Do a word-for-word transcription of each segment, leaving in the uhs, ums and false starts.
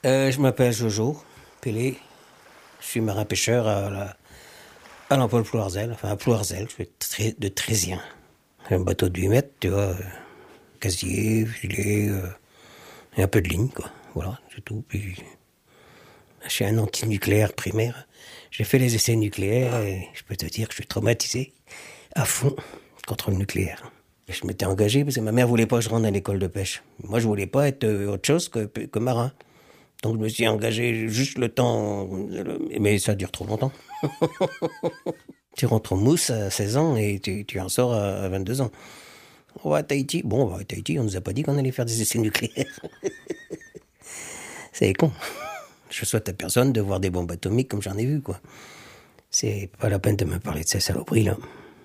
Euh, je m'appelle Jojo Pélé. Je suis marin-pêcheur à, la, à l'Empole Plouarzel, enfin à Plouarzel, je suis très, de Trésien. Un bateau de huit mètres, tu vois, euh, casier, filet, euh, et un peu de ligne, quoi. Voilà, c'est tout. Puis, je suis un anti-nucléaire primaire. J'ai fait les essais nucléaires et je peux te dire que je suis traumatisé à fond contre le nucléaire. Et je m'étais engagé parce que ma mère voulait pas que je rentre à l'école de pêche. Moi, je voulais pas être autre chose que, que marin. Donc, je me suis engagé juste le temps, mais ça dure trop longtemps. Tu rentres en mousse à seize ans et tu, tu en sors à vingt-deux ans. On va à Tahiti. Bon, on va à Tahiti, on nous a pas dit qu'on allait faire des essais nucléaires. C'est con. Je souhaite à personne de voir des bombes atomiques comme j'en ai vu, quoi. C'est pas la peine de me parler de ces saloperies, là.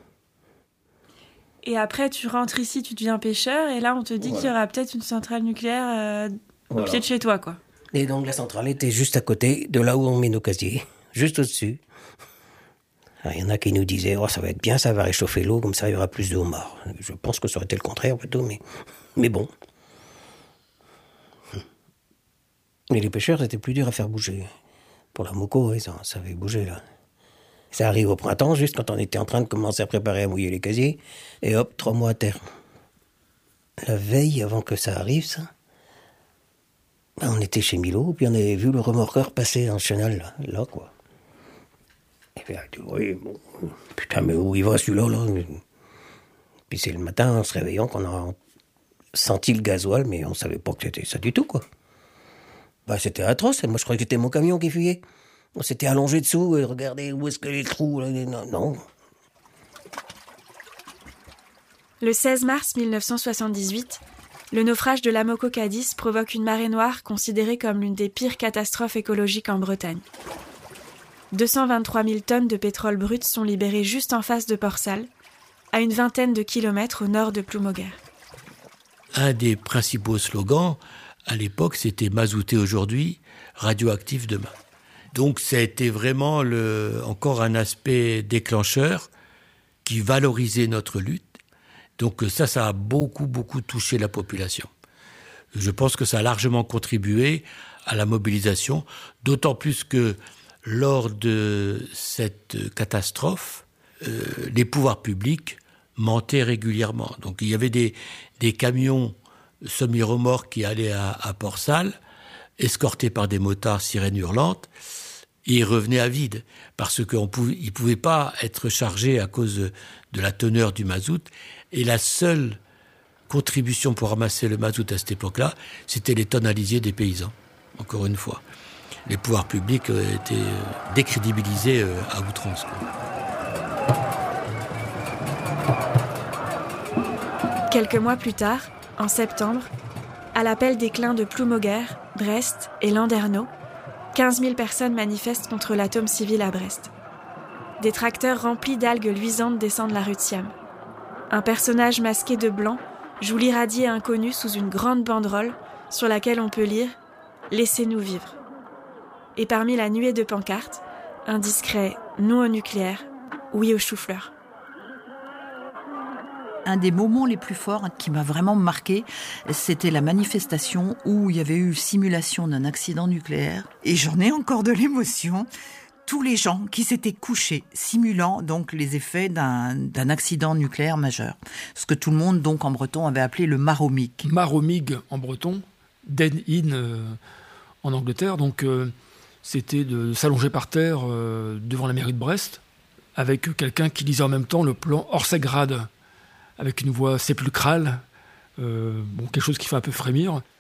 Et après, tu rentres ici, tu deviens pêcheur, et là, on te dit voilà. qu'il y aura peut-être une centrale nucléaire euh, au voilà. pied de chez toi, quoi. Et donc, la centrale était juste à côté de là où on met nos casiers, juste au-dessus. Il y en a qui nous disaient, oh, ça va être bien, ça va réchauffer l'eau, comme ça, il y aura plus de homards. Je pense que ça aurait été le contraire, plutôt, mais, mais bon. Mais les pêcheurs, c'était plus dur à faire bouger. Pour la moco, oui, ça, ça avait bougé, là. Ça arrive au printemps, juste quand on était en train de commencer à préparer à mouiller les casiers, et hop, trois mois à terre. La veille, avant que ça arrive, ça, ben, on était chez Milo, puis on avait vu le remorqueur passer dans le chenal, là, là quoi. Et puis, on dit, oui, bon, putain, mais où il va, celui-là, là? Puis c'est le matin, en se réveillant, qu'on a senti le gasoil, mais on savait pas que c'était ça du tout, quoi. Ben, c'était atroce, moi je croyais que c'était mon camion qui fuyait. On s'était allongé dessous et regardez où est-ce que les trous... Là, non, non. Le seize mars mille neuf cent soixante-dix-huit, le naufrage de l'Amoco Cadiz provoque une marée noire considérée comme l'une des pires catastrophes écologiques en Bretagne. deux cent vingt-trois mille tonnes de pétrole brut sont libérées juste en face de Port-Salle, à une vingtaine de kilomètres au nord de Ploumoguer. Un des principaux slogans, à l'époque, c'était « mazouté aujourd'hui, radioactif demain ». Donc ça a été vraiment le, encore un aspect déclencheur qui valorisait notre lutte. Donc ça, ça a beaucoup, beaucoup touché la population. Je pense que ça a largement contribué à la mobilisation, d'autant plus que lors de cette catastrophe, euh, les pouvoirs publics mentaient régulièrement. Donc il y avait des, des camions semi-remorques qui allaient à, à Port-Salle, escortés par des motards sirènes hurlantes, et ils revenaient à vide, parce qu'ils ne pouvaient pas être chargés à cause de, de la teneur du mazout. Et la seule contribution pour ramasser le mazout à cette époque-là, c'était les tonnes à lisier des paysans, encore une fois. Les pouvoirs publics étaient décrédibilisés à outrance, quoi. Quelques mois plus tard, en septembre, à l'appel des clins de Ploumoguer, Brest et Landerneau, quinze mille personnes manifestent contre l'atome civil à Brest. Des tracteurs remplis d'algues luisantes descendent la rue de Siam. Un personnage masqué de blanc joue l'irradié inconnu sous une grande banderole sur laquelle on peut lire « Laissez-nous vivre ». Et parmi la nuée de pancartes, un discret « Non au nucléaire, oui au chou-fleur ». Un des moments les plus forts qui m'a vraiment marqué, c'était la manifestation où il y avait eu simulation d'un accident nucléaire. Et j'en ai encore de l'émotion. Tous les gens qui s'étaient couchés, simulant donc les effets d'un, d'un accident nucléaire majeur. Ce que tout le monde, donc en breton, avait appelé le maromig. Maromig en breton, den in euh, en Angleterre. Donc euh, c'était de s'allonger par terre euh, devant la mairie de Brest, avec quelqu'un qui lisait en même temps le plan Orsegrad, avec une voix sépulcrale, euh, bon, quelque chose qui fait un peu frémir.